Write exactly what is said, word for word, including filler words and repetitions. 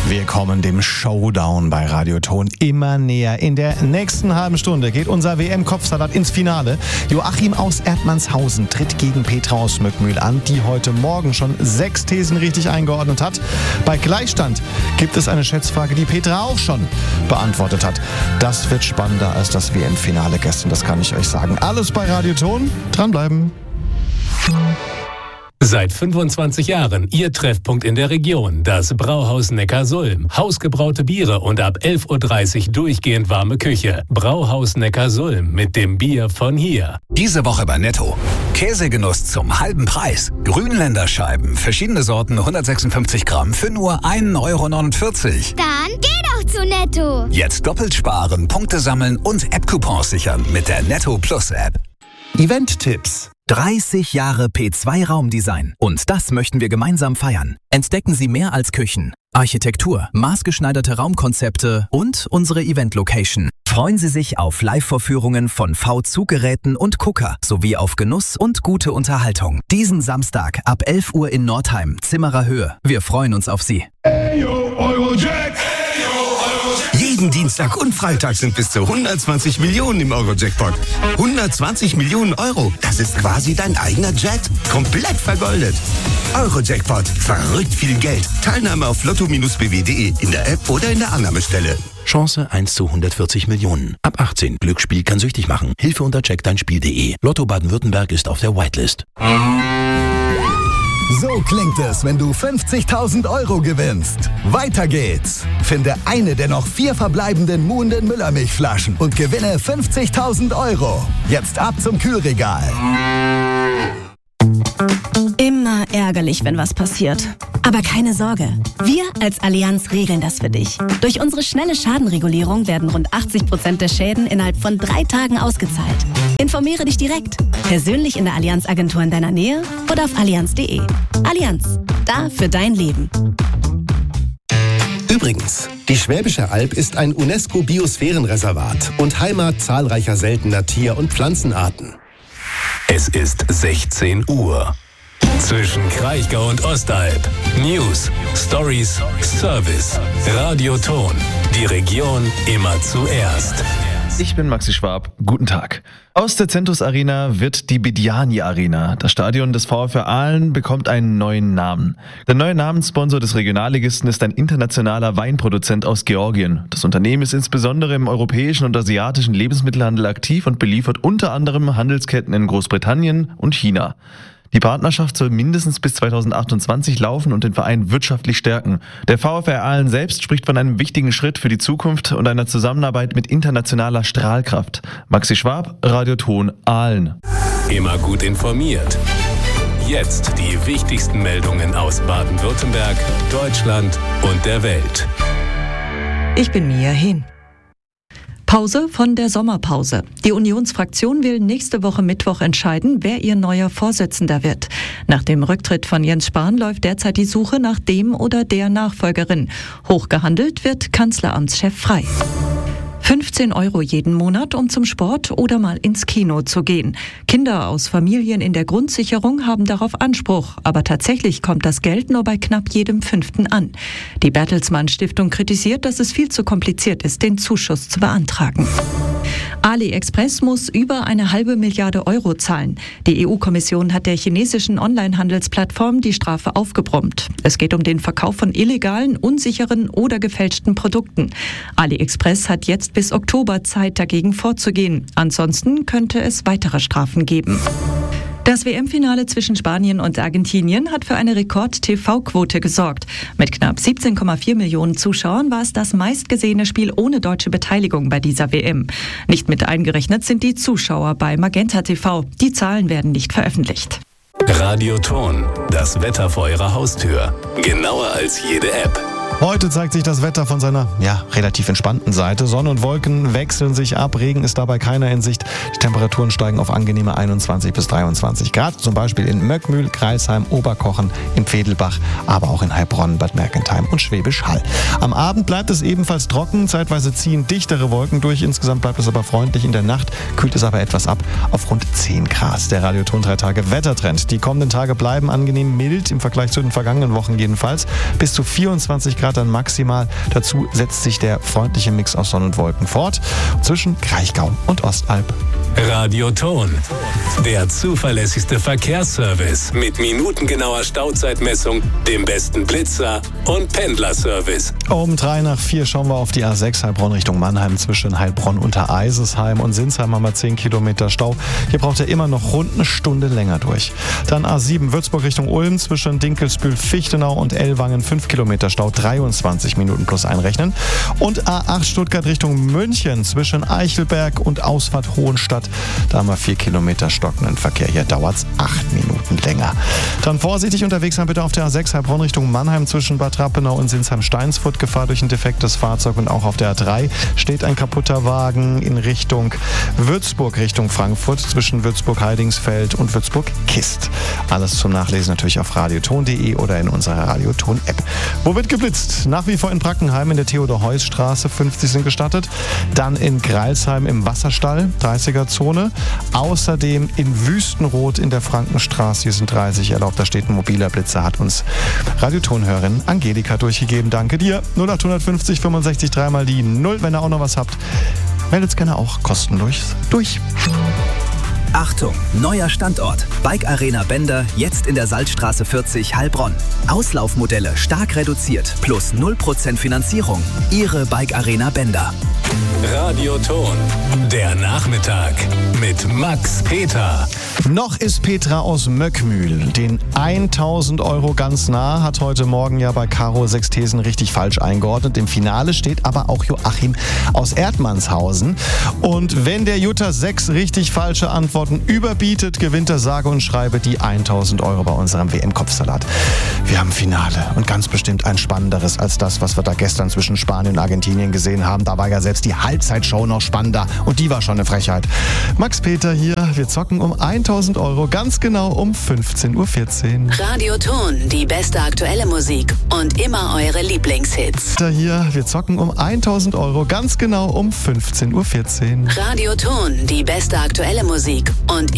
Wir kommen dem Showdown bei Radioton immer näher. In der nächsten halben Stunde geht unser W M-Kopfsalat ins Finale. Joachim aus Erdmannshausen tritt gegen Petra aus Möckmühl an, die heute Morgen schon sechs Thesen richtig eingeordnet hat. Bei Gleichstand gibt es eine Schätzfrage, die Petra auch schon beantwortet hat. Das wird spannender als das W M-Finale gestern, das kann ich euch sagen. Alles bei Radioton. Dranbleiben. Seit fünfundzwanzig Jahren Ihr Treffpunkt in der Region, das Brauhaus Neckarsulm. Hausgebraute Biere und ab elf Uhr dreißig durchgehend warme Küche. Brauhaus Neckarsulm mit dem Bier von hier. Diese Woche bei Netto. Käsegenuss zum halben Preis. Grünländerscheiben, verschiedene Sorten, hundertsechsundfünfzig Gramm für nur ein Euro neunundvierzig. Dann geh doch zu Netto. Jetzt doppelt sparen, Punkte sammeln und App-Coupons sichern mit der Netto Plus App. Event-Tipps. dreißig Jahre P zwei Raumdesign. Und das möchten wir gemeinsam feiern. Entdecken Sie mehr als Küchen, Architektur, maßgeschneiderte Raumkonzepte und unsere Event-Location. Freuen Sie sich auf Live-Vorführungen von V-Zuggeräten und Gucker sowie auf Genuss und gute Unterhaltung. Diesen Samstag ab elf Uhr in Nordheim, Zimmerer Höhe. Wir freuen uns auf Sie. Hey yo, Eurojack! Jeden Dienstag und Freitag sind bis zu hundertzwanzig Millionen im Euro-Jackpot. hundertzwanzig Millionen Euro, das ist quasi dein eigener Jet. Komplett vergoldet. Euro-Jackpot, verrückt viel Geld. Teilnahme auf lotto b w punkt de in der App oder in der Annahmestelle. Chance eins zu hundertvierzig Millionen. Ab achtzehn. Glücksspiel kann süchtig machen. Hilfe unter check dein Spiel punkt de. Lotto Baden-Württemberg ist auf der Whitelist. So klingt es, wenn du fünfzigtausend Euro gewinnst. Weiter geht's. Finde eine der noch vier verbleibenden Muhnden Müllermilchflaschen und gewinne fünfzigtausend Euro. Jetzt ab zum Kühlregal. Immer ärgerlich, wenn was passiert. Aber keine Sorge. Wir als Allianz regeln das für dich. Durch unsere schnelle Schadenregulierung werden rund achtzig Prozent der Schäden innerhalb von drei Tagen ausgezahlt. Informiere dich direkt. Persönlich in der Allianz-Agentur in deiner Nähe oder auf allianz punkt de. Allianz. Da für dein Leben. Übrigens, die Schwäbische Alb ist ein UNESCO-Biosphärenreservat und Heimat zahlreicher seltener Tier- und Pflanzenarten. Es ist sechzehn Uhr. Zwischen Kraichgau und Ostalb. News, Stories, Service. Radioton. Die Region immer zuerst. Ich bin Maxi Schwab. Guten Tag. Aus der Centus Arena wird die Bidiani Arena. Das Stadion des VfR Aalen bekommt einen neuen Namen. Der neue Namenssponsor des Regionalligisten ist ein internationaler Weinproduzent aus Georgien. Das Unternehmen ist insbesondere im europäischen und asiatischen Lebensmittelhandel aktiv und beliefert unter anderem Handelsketten in Großbritannien und China. Die Partnerschaft soll mindestens bis zweitausendachtundzwanzig laufen und den Verein wirtschaftlich stärken. Der VfR Aalen selbst spricht von einem wichtigen Schritt für die Zukunft und einer Zusammenarbeit mit internationaler Strahlkraft. Maxi Schwab, Radioton Aalen. Immer gut informiert. Jetzt die wichtigsten Meldungen aus Baden-Württemberg, Deutschland und der Welt. Ich bin Mia Hehn. Pause von der Sommerpause. Die Unionsfraktion will nächste Woche Mittwoch entscheiden, wer ihr neuer Vorsitzender wird. Nach dem Rücktritt von Jens Spahn läuft derzeit die Suche nach dem oder der Nachfolgerin. Hochgehandelt wird Kanzleramtschef Frey. fünfzehn Euro jeden Monat, um zum Sport oder mal ins Kino zu gehen. Kinder aus Familien in der Grundsicherung haben darauf Anspruch, aber tatsächlich kommt das Geld nur bei knapp jedem Fünften an. Die Bertelsmann Stiftung kritisiert, dass es viel zu kompliziert ist, den Zuschuss zu beantragen. AliExpress muss über eine halbe Milliarde Euro zahlen. Die E U-Kommission hat der chinesischen Onlinehandelsplattform die Strafe aufgebrummt. Es geht um den Verkauf von illegalen, unsicheren oder gefälschten Produkten. AliExpress hat jetzt bis Oktober Zeit, dagegen vorzugehen. Ansonsten könnte es weitere Strafen geben. Das W M-Finale zwischen Spanien und Argentinien hat für eine Rekord-T V-Quote gesorgt. Mit knapp siebzehn Komma vier Millionen Zuschauern war es das meistgesehene Spiel ohne deutsche Beteiligung bei dieser W M. Nicht mit eingerechnet sind die Zuschauer bei Magenta T V. Die Zahlen werden nicht veröffentlicht. Radioton, das Wetter vor Ihrer Haustür. Genauer als jede App. Heute zeigt sich das Wetter von seiner, ja, relativ entspannten Seite. Sonne und Wolken wechseln sich ab, Regen ist dabei keiner in Sicht. Die Temperaturen steigen auf angenehme einundzwanzig bis dreiundzwanzig Grad, zum Beispiel in Möckmühl, Greilsheim, Oberkochen, in Pfedelbach, aber auch in Heilbronn, Bad Mergentheim und Schwäbisch Hall. Am Abend bleibt es ebenfalls trocken, zeitweise ziehen dichtere Wolken durch, insgesamt bleibt es aber freundlich. In der Nacht kühlt es aber etwas ab auf rund zehn Grad. Der Radioton drei Tage Wettertrend. Die kommenden Tage bleiben angenehm mild, im Vergleich zu den vergangenen Wochen jedenfalls. Bis zu vierundzwanzig Grad dann maximal. Dazu setzt sich der freundliche Mix aus Sonne und Wolken fort zwischen Kraichgau und Ostalb. Radioton, der zuverlässigste Verkehrsservice mit minutengenauer Stauzeitmessung, dem besten Blitzer und Pendlerservice. Um drei nach vier schauen wir auf die A sechs Heilbronn Richtung Mannheim. Zwischen Heilbronn unter Eisesheim und Sinsheim haben wir zehn Kilometer Stau. Hier braucht er immer noch rund eine Stunde länger durch. Dann A sieben Würzburg Richtung Ulm zwischen Dinkelsbühl, Fichtenau und Ellwangen fünf Kilometer Stau, dreiundzwanzig Minuten plus einrechnen. Und A acht Stuttgart Richtung München zwischen Eichelberg und Ausfahrt Hohenstadt. Da haben wir vier Kilometer stockenden Verkehr. Hier dauert es acht Minuten länger. Dann vorsichtig unterwegs sein bitte auf der A sechs Heilbronn Richtung Mannheim zwischen Bad Rappenau und Sinsheim-Steinsfurt. Gefahr durch ein defektes Fahrzeug. Und auch auf der A drei steht ein kaputter Wagen in Richtung Würzburg, Richtung Frankfurt zwischen Würzburg-Heidingsfeld und Würzburg-Kist. Alles zum Nachlesen natürlich auf radioton punkt de oder in unserer Radioton-App. Wo wird geblitzt? Nach wie vor in Brackenheim in der Theodor-Heuss-Straße, fünfzig sind gestattet. Dann in Greilsheim im Wasserstall, dreißiger-Zone. Außerdem in Wüstenrot in der Frankenstraße, hier sind dreißig erlaubt. Da steht ein mobiler Blitzer, hat uns Radiotonhörerin Angelika durchgegeben. Danke dir. null acht fünfzig fünfundsechzig dreimal die null. Wenn ihr auch noch was habt, meldet es gerne auch kostenlos durch. Achtung, neuer Standort. Bike Arena Bender, jetzt in der Salzstraße vierzig, Heilbronn. Auslaufmodelle stark reduziert, plus null Prozent Finanzierung. Ihre Bike Arena Bender. Radioton, der Nachmittag mit Max Peter. Noch ist Petra aus Möckmühl. Den tausend Euro ganz nah, hat heute Morgen ja bei Caro sechs Thesen richtig falsch eingeordnet. Im Finale steht aber auch Joachim aus Erdmannshausen. Und wenn der Jutta sechs richtig falsche Antworten überbietet, gewinnt er sage und schreibe die tausend Euro bei unserem W M-Kopfsalat. Wir haben Finale und ganz bestimmt ein spannenderes als das, was wir da gestern zwischen Spanien und Argentinien gesehen haben. Da war ja selbst die Halbzeitshow noch spannender und die war schon eine Frechheit. Max Peter hier, wir zocken um tausend Euro, ganz genau um fünfzehn Uhr vierzehn. Radioton, die beste aktuelle Musik und immer eure Lieblingshits. Hier, wir zocken um tausend Euro, ganz genau um fünfzehn Uhr vierzehn. Radioton, die beste aktuelle Musik und